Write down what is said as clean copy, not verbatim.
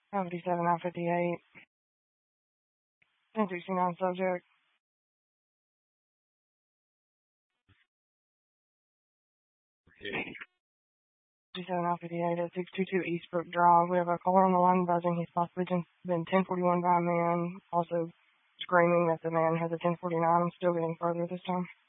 57 out 58. 1069 subject. Okay. 57 out 58 at 622 Eastbrook Drive. We have a caller on the line buzzing. He's possibly been 1041 by a man. Also screaming that the man has a 1049. I'm still getting further this time.